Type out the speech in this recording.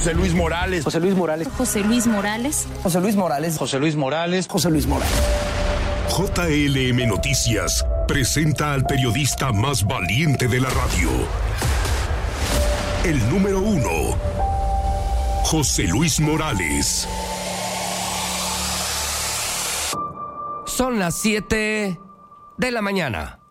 José Luis Morales. José Luis Morales. José Luis Morales. José Luis Morales. José Luis Morales. José Luis Morales. JLM Noticias presenta al periodista más valiente de la radio. El número 1, José Luis Morales. Son las 7 de la mañana.